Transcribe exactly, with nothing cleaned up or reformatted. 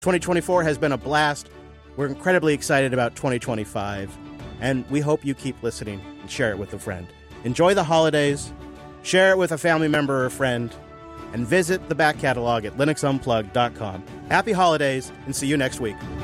twenty twenty-four has been a blast. We're incredibly excited about twenty twenty-five, and we hope you keep listening and share it with a friend. Enjoy the holidays, share it with a family member or friend, and visit the back catalog at linux unplugged dot com. Happy holidays, and see you next week.